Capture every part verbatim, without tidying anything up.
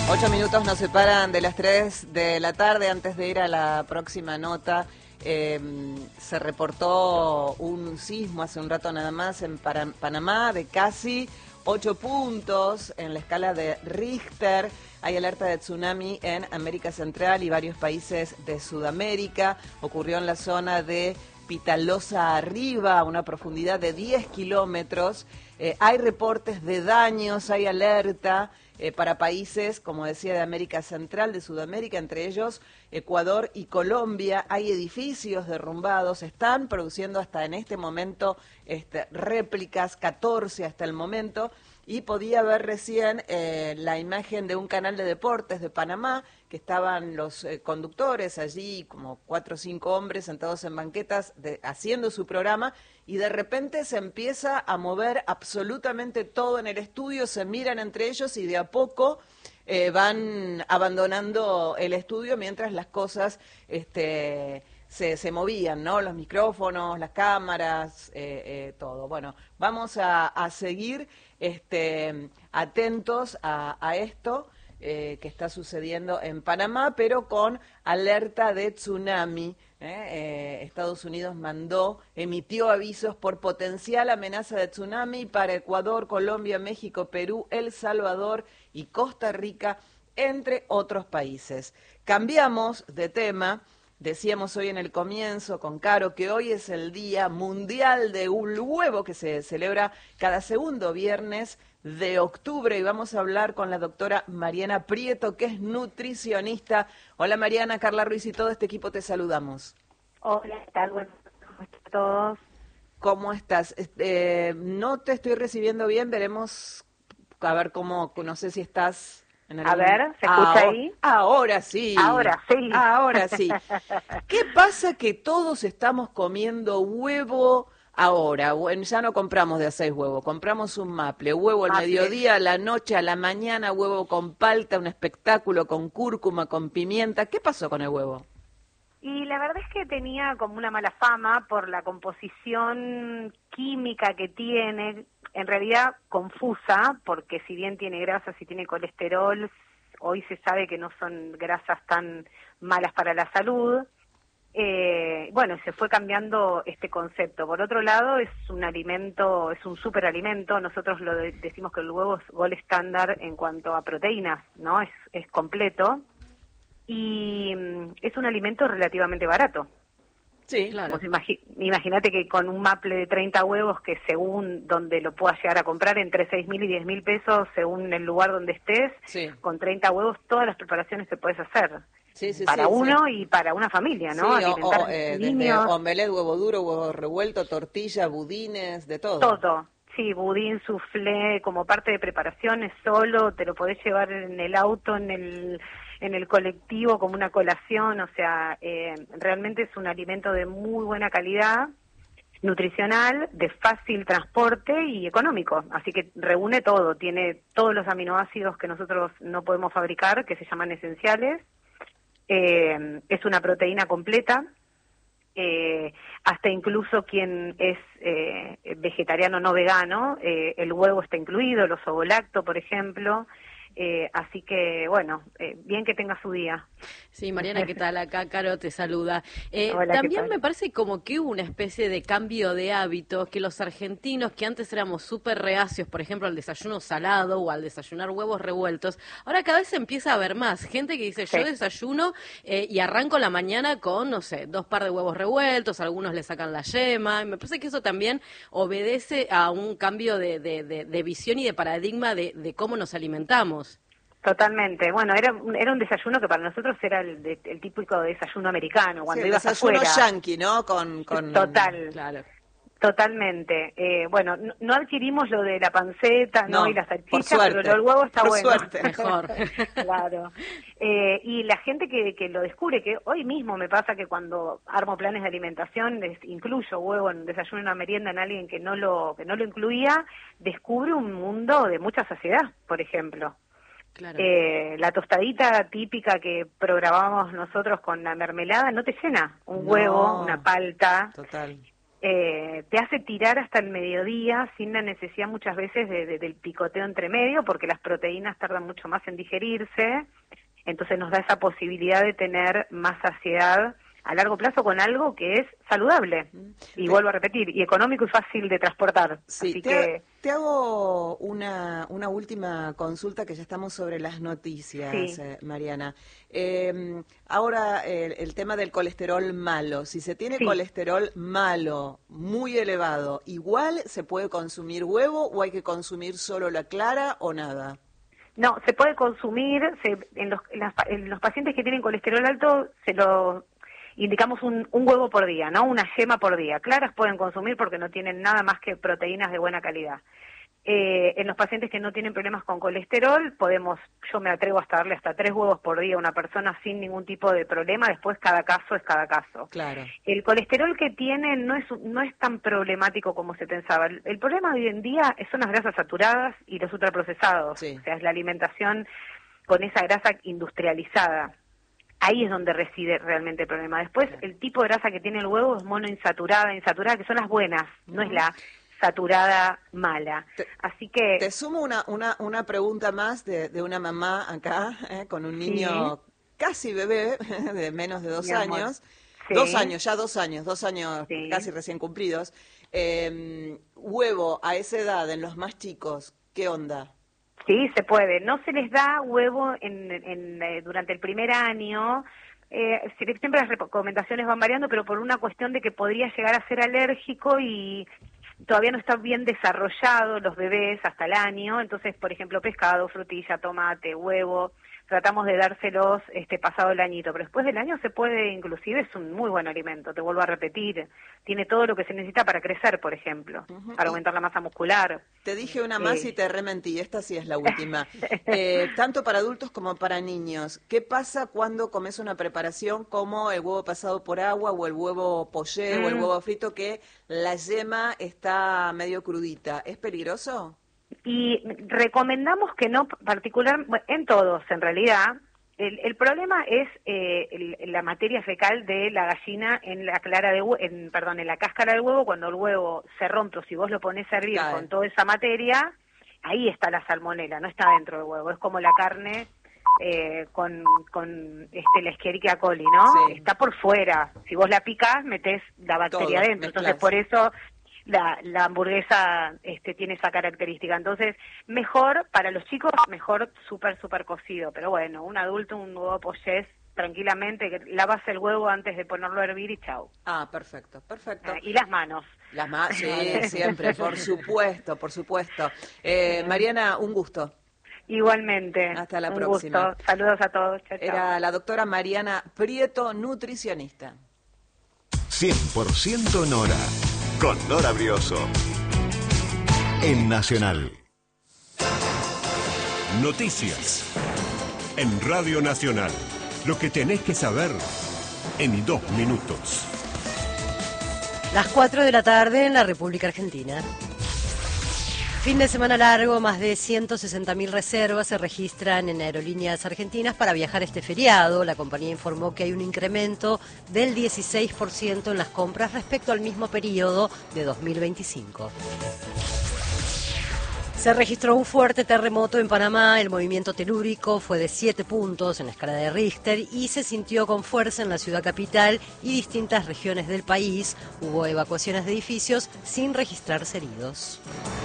Ocho minutos nos separan de las tres de la tarde. Antes de ir a la próxima nota, eh, se reportó un sismo hace un rato nada más en Para- Panamá de casi ocho puntos en la escala de Richter. Hay alerta de tsunami en América Central y varios países de Sudamérica. Ocurrió en la zona de Pitalosa Arriba, a una profundidad de diez kilómetros. Eh, hay reportes de daños, hay alerta eh, para países, como decía, de América Central, de Sudamérica, entre ellos Ecuador y Colombia. Hay edificios derrumbados, están produciendo hasta en este momento este, réplicas, catorce hasta el momento. Y podía ver recién eh, la imagen de un canal de deportes de Panamá, que estaban los eh, conductores allí, como cuatro o cinco hombres sentados en banquetas, de, haciendo su programa, y de repente se empieza a mover absolutamente todo en el estudio, se miran entre ellos y de a poco eh, van abandonando el estudio mientras las cosas este, se, se movían, ¿no? Los micrófonos, las cámaras, eh, eh, todo. Bueno, vamos a, a seguir este, atentos a, a esto eh, que está sucediendo en Panamá, pero con alerta de tsunami. ¿eh? Eh, Estados Unidos mandó, emitió avisos por potencial amenaza de tsunami para Ecuador, Colombia, México, Perú, El Salvador y Costa Rica, entre otros países. Cambiamos de tema. Decíamos hoy en el comienzo con Caro que hoy es el Día Mundial de un Huevo, que se celebra cada segundo viernes de octubre, y vamos a hablar con la doctora Mariana Prieto, que es nutricionista. Hola Mariana, Carla Ruiz y todo este equipo te saludamos. Hola, ¿qué tal? Bueno, ¿cómo están todos? ¿Cómo estás? Eh, no te estoy recibiendo bien, veremos, a ver cómo, no sé si estás... En A ver, ¿se escucha ahora, ahí? Ahora sí. Ahora sí. Ahora sí. ¿Qué pasa que todos estamos comiendo huevo ahora? Bueno, ya no compramos de a seis huevos, compramos un maple, huevo al Maple. mediodía, a la noche, a la mañana, huevo con palta, un espectáculo con cúrcuma, con pimienta. ¿Qué pasó con el huevo? Y la verdad es que tenía como una mala fama por la composición química que tiene, en realidad confusa, porque si bien tiene grasas y tiene colesterol, hoy se sabe que no son grasas tan malas para la salud. Eh, bueno, se fue cambiando este concepto. Por otro lado, es un alimento, es un superalimento. Nosotros lo de, decimos que el huevo es gold estándar en cuanto a proteínas, ¿no? Es, es completo. Y mm, es un alimento relativamente barato. Sí, claro. Pues imagi- imagínate que con un maple de treinta huevos, que según donde lo puedas llegar a comprar, entre seis mil y diez mil pesos, según el lugar donde estés, sí. Con treinta huevos todas las preparaciones que puedes hacer. Sí, sí, para sí, uno sí. y para una familia, ¿no? Sí, o, Alimentar o, eh, desde niños. omelette, huevo duro, huevo revuelto, tortilla, budines, de todo. Todo. Sí, budín, soufflé, como parte de preparaciones solo, te lo podés llevar en el auto, en el en el colectivo como una colación, o sea, eh, realmente es un alimento de muy buena calidad, nutricional, de fácil transporte y económico, así que reúne todo, tiene todos los aminoácidos que nosotros no podemos fabricar, que se llaman esenciales, eh, es una proteína completa, eh, hasta incluso quien es eh, vegetariano no vegano, eh, el huevo está incluido, los ovolacto, por ejemplo. Eh, así que, bueno, eh, bien que tenga su día. Sí, Mariana, ¿qué tal? Acá Caro te saluda. Eh, Hola, también ¿qué tal? me parece como que hubo una especie de cambio de hábitos, que los argentinos, que antes éramos súper reacios, por ejemplo, al desayuno salado o al desayunar huevos revueltos, ahora cada vez se empieza a ver más gente que dice, Sí. yo desayuno eh, y arranco la mañana con, no sé, dos par de huevos revueltos, algunos le sacan la yema, y me parece que eso también obedece a un cambio de, de, de, de visión y de paradigma de, de cómo nos alimentamos. Totalmente. Bueno, era, un- era un desayuno que para nosotros era el, de- el típico desayuno americano, cuando Sí, el ibas desayuno afuera. yanqui, ¿no? Con, con... Total. Claro. Totalmente. Eh, bueno, no, no adquirimos lo de la panceta, ¿no? No, Y la por salchicha, suerte, pero lo del huevo está por bueno. suerte. Mejor. Claro. Eh, y la gente que, que lo descubre, que hoy mismo me pasa que cuando armo planes de alimentación, les incluyo huevo en desayuno y una merienda en alguien que no lo, que no lo incluía, descubre un mundo de mucha saciedad, por ejemplo. Claro. Eh, la tostadita típica que programábamos nosotros con la mermelada no te llena. Un No. huevo, una palta. Total. eh, te hace tirar hasta el mediodía sin la necesidad muchas veces de, de, del picoteo entre medio, porque las proteínas tardan mucho más en digerirse, entonces nos da esa posibilidad de tener más saciedad a largo plazo con algo que es saludable, y te, vuelvo a repetir, y económico y fácil de transportar. Sí, Así te, que... te hago una, una última consulta, que ya estamos sobre las noticias, sí. eh, Mariana. Eh, ahora, el, el tema del colesterol malo. Si se tiene sí. colesterol malo, muy elevado, ¿igual se puede consumir huevo o hay que consumir solo la clara o nada? No, se puede consumir, se, en, los, en, las, en los pacientes que tienen colesterol alto, se lo... indicamos un, un huevo por día, ¿no? Una yema por día. Claras pueden consumir porque no tienen nada más que proteínas de buena calidad. Eh, en los pacientes que no tienen problemas con colesterol, podemos, yo me atrevo hasta darle hasta tres huevos por día a una persona sin ningún tipo de problema. Después cada caso es cada caso. Claro. El colesterol que tienen no es no es tan problemático como se pensaba. El, el problema hoy en día son las grasas saturadas y los ultraprocesados. Sí. O sea, es la alimentación con esa grasa industrializada. Ahí es donde reside realmente el problema. Después, el tipo de grasa que tiene el huevo es monoinsaturada, insaturada, que son las buenas, no es la saturada mala. Te, Así que... Te sumo una, una, una pregunta más de, de una mamá acá, eh, con un niño sí. casi bebé, de menos de dos Mi años. Sí. Dos años, ya dos años, dos años sí. casi recién cumplidos. Eh, huevo a esa edad, en los más chicos, ¿qué onda? Sí, se puede. No se les da huevo en, en, eh, durante el primer año. Eh, siempre las recomendaciones van variando, pero por una cuestión de que podría llegar a ser alérgico y todavía no está bien desarrollado los bebés hasta el año. Entonces, por ejemplo, pescado, frutilla, tomate, huevo, tratamos de dárselos este pasado el añito, pero después del año se puede, inclusive es un muy buen alimento, te vuelvo a repetir, tiene todo lo que se necesita para crecer, por ejemplo, uh-huh. para aumentar la masa muscular. Te dije una más eh. y te rementí, esta sí es la última. eh, tanto para adultos como para niños, ¿qué pasa cuando comes una preparación como el huevo pasado por agua o el huevo poché mm. o el huevo frito que la yema está medio crudita? ¿Es peligroso? Y recomendamos que no, particular, en todos en realidad, el, el problema es eh, el, la materia fecal de la gallina en la clara de en, perdón, en la cáscara del huevo. Cuando el huevo se rompe, o si vos lo ponés a hervir claro. con toda esa materia, ahí está la salmonela, no está dentro del huevo, es como la carne eh, con, con este, la Escherichia coli, ¿no? Sí. Está por fuera, si vos la picás, metés la bacteria todo, dentro, entonces por eso... La, la hamburguesa este, tiene esa característica. Entonces, mejor, para los chicos, mejor súper, súper cocido. Pero bueno, un adulto, un huevo pochés, tranquilamente, que lavas el huevo antes de ponerlo a hervir y chau. Ah, perfecto, perfecto. Eh, y las manos. Las manos, sí, siempre, por supuesto, por supuesto. Eh, Mariana, un gusto. Igualmente. Hasta la un próxima. Gusto. Saludos a todos. Chao, chao. Era la doctora Mariana Prieto, nutricionista. cien por ciento Nora. Con Nora Brioso. En Nacional. Noticias. En Radio Nacional. Lo que tenés que saber en dos minutos. Las cuatro de la tarde en la República Argentina. Fin de semana largo, más de ciento sesenta mil reservas se registran en aerolíneas argentinas para viajar este feriado. La compañía informó que hay un incremento del dieciséis por ciento en las compras respecto al mismo periodo de dos mil veinticinco. Se registró un fuerte terremoto en Panamá, el movimiento telúrico fue de siete puntos en la escala de Richter y se sintió con fuerza en la ciudad capital y distintas regiones del país. Hubo evacuaciones de edificios sin registrarse heridos.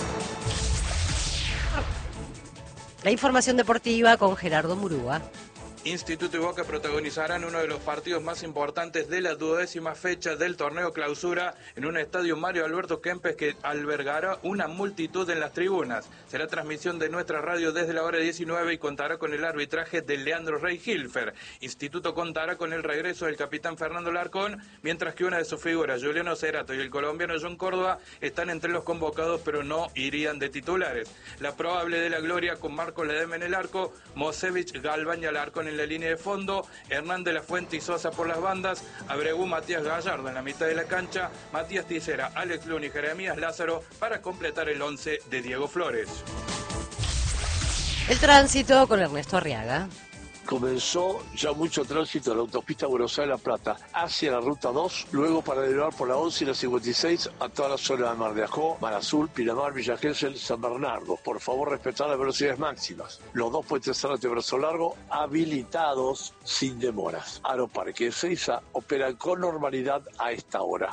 La información deportiva con Gerardo Murúa. Instituto y Boca protagonizarán uno de los partidos más importantes de la duodécima fecha del torneo clausura en un estadio Mario Alberto Kempes que albergará una multitud en las tribunas. Será transmisión de nuestra radio desde la hora diecinueve y contará con el arbitraje de Leandro Rey Hilfer. Instituto contará con el regreso del capitán Fernando Larcón, mientras que una de sus figuras, Juliano Cerato y el colombiano John Córdoba, están entre los convocados pero no irían de titulares. La probable de la gloria con Marco Ledesma en el arco, Mosevich, Galván y Alarcón en la línea de fondo, Hernán de la Fuente y Sosa por las bandas, Abreu, Matías Gallardo en la mitad de la cancha, Matías Ticera, Alex Luna y Jeremías Lázaro para completar el once de Diego Flores. El tránsito con Ernesto Arriaga. comenzó ya mucho tránsito de la autopista Buenos Aires-La Plata hacia la ruta dos, luego para derivar por la once y la cincuenta y seis a toda la zona de Mar de Ajó, Mar Azul, Pinamar, Villa Gesell, San Bernardo. Por favor, respetar las velocidades máximas. Los dos puentes Zárate y Brazo Largo habilitados sin demoras. Aeroparque de Ezeiza operan con normalidad a esta hora.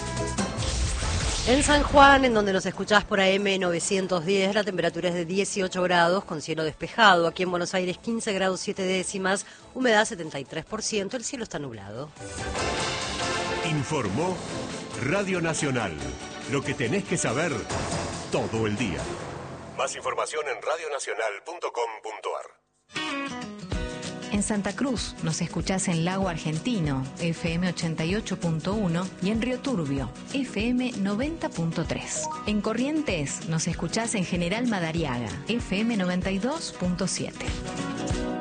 En San Juan, en donde nos escuchás por A M novecientos diez, la temperatura es de dieciocho grados con cielo despejado. Aquí en Buenos Aires quince grados siete décimas, humedad setenta y tres por ciento, el cielo está nublado. Informó Radio Nacional. Lo que tenés que saber todo el día. Más información en radio nacional punto com punto a r. En Santa Cruz nos escuchás en Lago Argentino, F M ochenta y ocho punto uno, y en Río Turbio, F M noventa punto tres. En Corrientes nos escuchás en General Madariaga, F M noventa y dos punto siete.